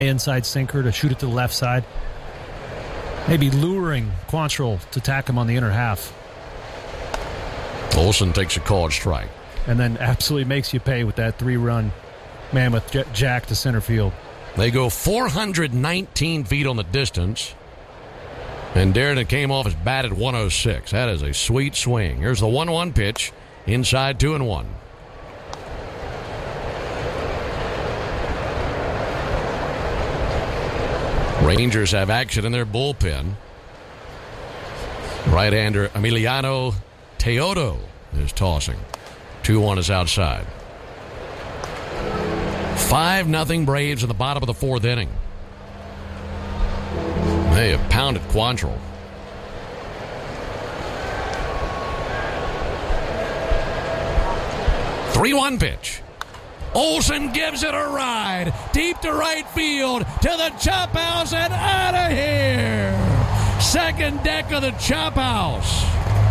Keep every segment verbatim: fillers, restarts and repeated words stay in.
inside sinker to shoot it to the left side. Maybe luring Quantrill to tack him on the inner half. Olsen takes a called strike. And then absolutely makes you pay with that three-run mammoth j- jack to center field. They go four hundred nineteen feet on the distance. And Darren came off his bat at one oh six. That is a sweet swing. Here's the one one pitch. Inside two and one. Rangers have action in their bullpen. Right-hander Emiliano Teodo is tossing. two one is outside. five nothing Braves in the bottom of the fourth inning. They have pounded Quantrill. three one pitch. Olsen gives it a ride. Deep to right field. To the chop house and out of here. Second deck of the chop house.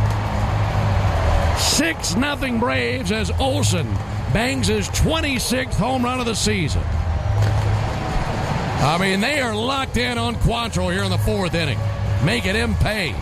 six nothing Braves as Olsen bangs his twenty-sixth home run of the season. I mean, they are locked in on Quantrill here in the fourth inning, making him pay.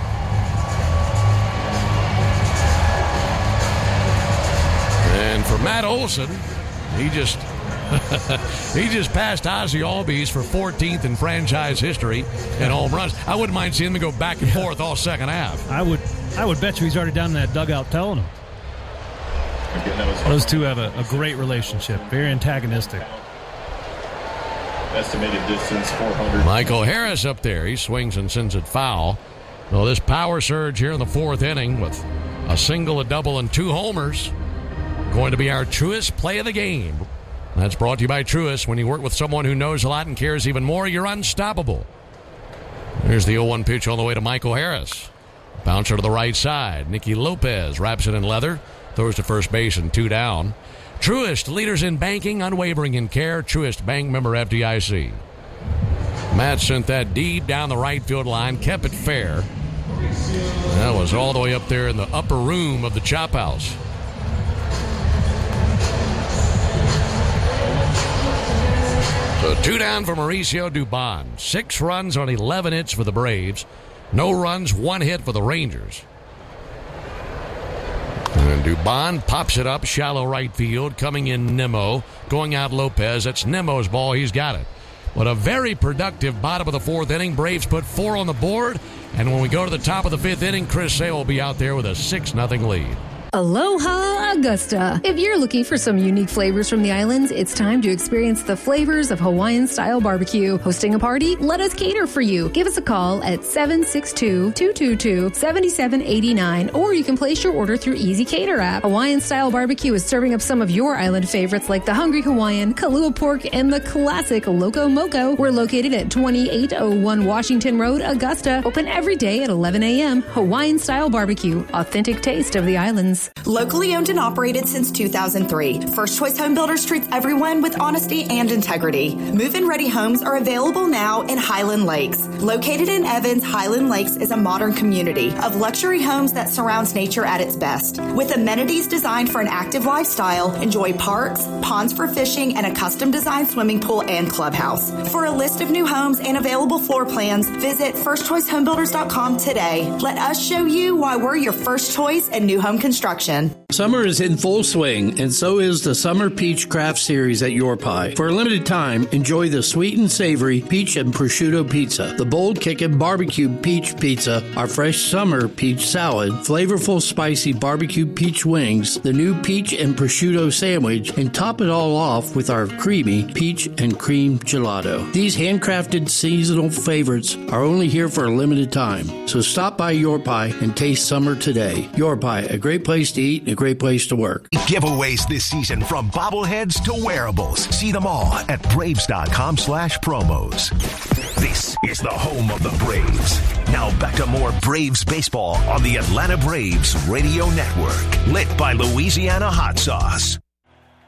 And for Matt Olsen, he just he just passed Ozzie Albies for fourteenth in franchise history in home runs. I wouldn't mind seeing them go back and forth all second half. I would I would bet you he's already down in that dugout telling him. Those two have a, a great relationship, very antagonistic. Estimated distance four hundred. Michael Harris up there. He swings and sends it foul. Well, this power surge here in the fourth inning with a single, a double, and two homers going to be our Truist play of the game. That's brought to you by Truist. When you work with someone who knows a lot and cares even more, you're unstoppable. There's the oh one pitch on the way to Michael Harris. Bouncer to the right side. Nicky Lopez wraps it in leather. Throws to first base and two down. Truist, leaders in banking, unwavering in care. Truist Bank, member F D I C. Matt sent that deep down the right field line, kept it fair. That was all the way up there in the upper room of the chop house. So two down for Mauricio Dubon. Six runs on eleven hits for the Braves. No runs, one hit for the Rangers. And Dubon pops it up, shallow right field, coming in Nimmo, going out Lopez. That's Nimmo's ball. He's got it. But a very productive bottom of the fourth inning. Braves put four on the board. And when we go to the top of the fifth inning, Chris Sale will be out there with a six nothing lead. Aloha Augusta. If you're looking for some unique flavors from the islands, it's time to experience the flavors of Hawaiian-style barbecue. Hosting a party? Let us cater for you. Give us a call at seven six two, two two two, seven seven eight nine, or you can place your order through Easy Cater app. Hawaiian-style barbecue is serving up some of your island favorites like the Hungry Hawaiian, Kalua Pork, and the classic Loco Moco. We're located at twenty-eight oh one Washington Road, Augusta. Open every day at eleven a.m. Hawaiian-style barbecue. Authentic taste of the islands. Locally owned and operated since two thousand three, First Choice Home Builders treats everyone with honesty and integrity. Move-in ready homes are available now in Highland Lakes. Located in Evans, Highland Lakes is a modern community of luxury homes that surrounds nature at its best. With amenities designed for an active lifestyle, enjoy parks, ponds for fishing, and a custom-designed swimming pool and clubhouse. For a list of new homes and available floor plans, visit first choice home builders dot com today. Let us show you why we're your first choice in new home construction. Summer is in full swing, and so is the Summer Peach Craft Series at Your Pie. For a limited time, enjoy the sweet and savory peach and prosciutto pizza, the bold kickin' barbecue peach pizza, our fresh summer peach salad, flavorful spicy barbecue peach wings, the new peach and prosciutto sandwich, and top it all off with our creamy peach and cream gelato. These handcrafted seasonal favorites are only here for a limited time, so stop by Your Pie and taste summer today. Your Pie, a great place to eat and a great place to work. Giveaways this season from bobbleheads to wearables. See them all at Braves.com slash promos. This is the home of the Braves. Now back to more Braves baseball on the Atlanta Braves Radio Network. Lit by Louisiana Hot Sauce.